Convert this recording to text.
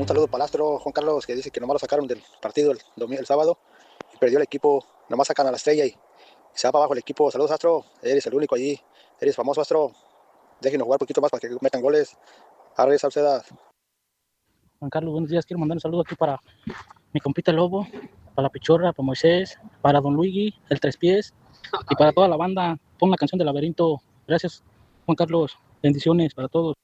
Un saludo para el Astro, Juan Carlos, que dice que nomás lo sacaron del partido el sábado y perdió el equipo. Nomás sacan a la estrella y se va para abajo el equipo. Saludos, Astro. Eres el único allí. Eres famoso, Astro. Déjenos jugar un poquito más para que metan goles. Arre, Salceda. Juan Carlos, buenos días. Quiero mandar un saludo aquí para mi compita Lobo, para la Pichorra, para Moisés, para Don Luigi, el Tres Pies y para toda la banda. Pon la canción del Laberinto. Gracias, Juan Carlos. Bendiciones para todos.